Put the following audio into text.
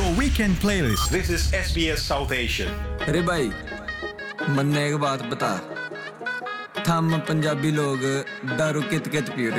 your weekend playlist. This is SBS South Asian. अरे भाई मन्ने एक बात बता, हम पंजाबी लोग दारू कित कित पी रहे